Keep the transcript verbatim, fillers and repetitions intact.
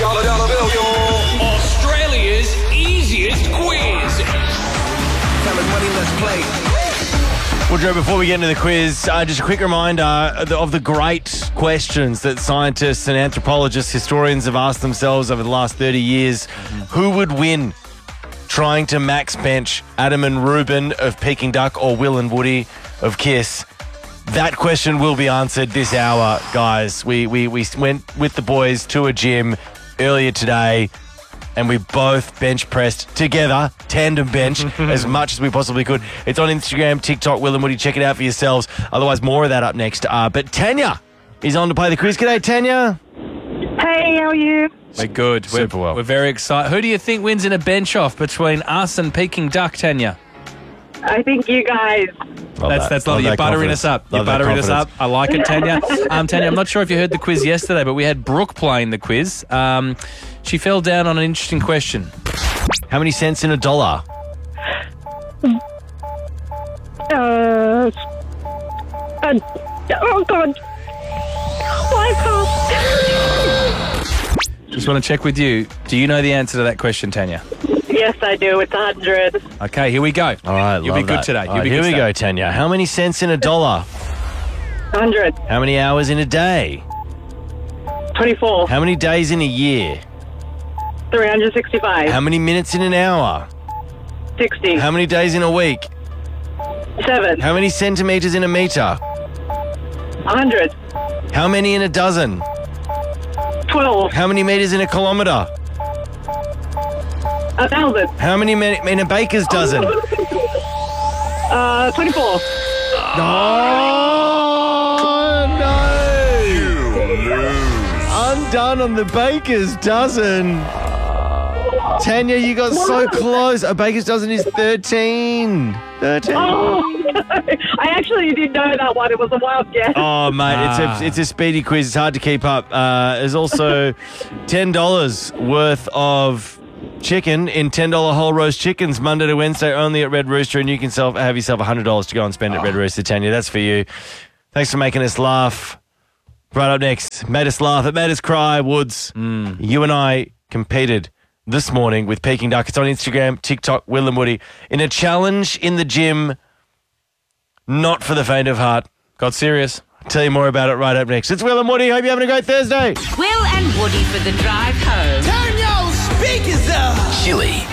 dollar dollar bill, yo. Australia's easiest quiz. Telling money, let's play. Woodrow, before we get into the quiz, uh, just a quick reminder of the, of the great questions that scientists and anthropologists, historians have asked themselves over the last thirty years. Mm-hmm. Who would win trying to max bench Adam and Ruben of Peking Duck or Will and Woody of Kiss? That question will be answered this hour, guys. We, we, we went with the boys to a gym earlier today, and we both bench pressed together, tandem bench, as much as we possibly could. It's on Instagram, TikTok, Will and Woody. Check it out for yourselves. Otherwise, more of that up next. Uh, but Tanya is on to play the quiz. G'day, Tanya. Hey, how are you? We're good. Super we're, well. We're very excited. Who do you think wins in a bench off between us and Peking Duck, Tanya? I think you guys. Love That's that. that's Love lovely. You're that buttering confidence. us up. You're Love that buttering us up. confidence. I like it, Tanya. Um, Tanya, I'm not sure if you heard the quiz yesterday, but we had Brooke playing the quiz. Um, she fell down on an interesting question. How many cents in a dollar? Uh, uh, oh, God. Why can't... Just want to check with you. Do you know the answer to that question, Tanya? Yes, I do. It's a hundred. Okay, here we go. All right, You'll love be good that. today. All You'll right, be here good we today. go, Tanya. How many cents in a dollar? Hundred. How many hours in a day? Twenty-four. How many days in a year? Three hundred sixty-five. How many minutes in an hour? Sixty. How many days in a week? Seven. How many centimetres in a metre? A hundred. How many in a dozen? Twelve. How many metres in a kilometre? A thousand. How many me- in a baker's dozen? Uh, twenty-four. Oh, no! Undone on the baker's dozen. Tanya, you got so close. A baker's dozen is thirteen. thirteen. Oh, I actually didn't know that one. It was a wild guess. Oh, mate, Ah. it's a it's a speedy quiz. It's hard to keep up. Uh, there's also ten dollars worth of chicken in ten dollars whole roast chickens Monday to Wednesday only at Red Rooster, and you can self, have yourself one hundred dollars to go and spend at Red Rooster. Tanya, that's for you. Thanks for making us laugh. Right up next, made us laugh. It made us cry, Woods. Mm. You and I competed this morning with Peking Duck. It's on Instagram, TikTok, Will and Woody, in a challenge in the gym, not for the faint of heart. Got serious. I'll tell you more about it right up next. It's Will and Woody. Hope you're having a great Thursday. Will and Woody for the drive home. Turn your speakers up. Chili